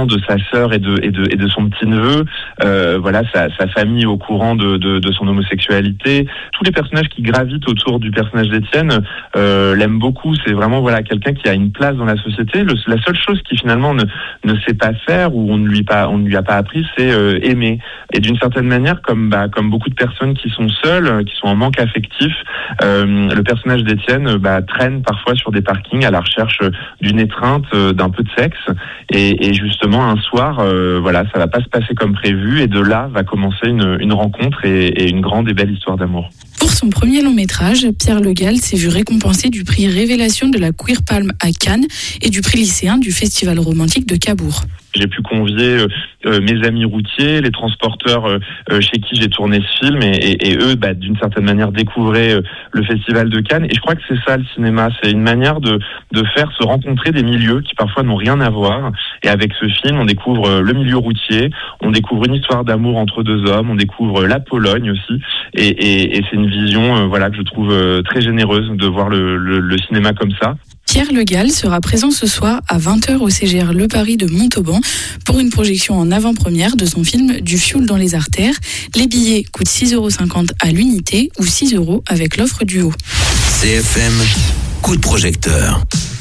enfants, de sa sœur et de son petit-neveu. Voilà, sa famille au courant de son homosexualité. Tous les personnages qui gravitent autour du personnage d'Étienne l'aiment beaucoup. C'est vraiment quelqu'un qui a une place dans la société. La seule chose qui finalement ne sait pas faire ou on ne lui a pas appris, c'est aimer. Et d'une certaine manière, comme beaucoup de personnes qui sont seules, qui sont en manque affectif, le personnage d'Étienne traîne parfois sur des parkings à la recherche d'une étreinte, d'un peu de sexe. Et justement, un soir, ça va pas se passer comme prévu. Et de là va commencer une rencontre et une grande et belle histoire d'amour. Pour son premier long métrage, Pierre Le Gall s'est vu récompensé du prix Révélation de la Queer Palm à Cannes et du prix lycéen du Festival romantique de Cabourg. J'ai pu convier mes amis routiers, les transporteurs chez qui j'ai tourné ce film et eux, d'une certaine manière, découvraient le Festival de Cannes. Et je crois que c'est ça le cinéma, c'est une manière de faire se rencontrer des milieux qui parfois n'ont rien à voir. Et avec ce film, on découvre le milieu routier, on découvre une histoire d'amour entre deux hommes, on découvre la Pologne aussi. Et c'est une vision que je trouve très généreuse de voir le cinéma comme ça. Pierre Le Gall sera présent ce soir à 20h au CGR Le Paris de Montauban pour une projection en avant-première de son film Du fioul dans les artères. Les billets coûtent 6,50 € à l'unité ou 6 € avec l'offre duo. CFM, coup de projecteur.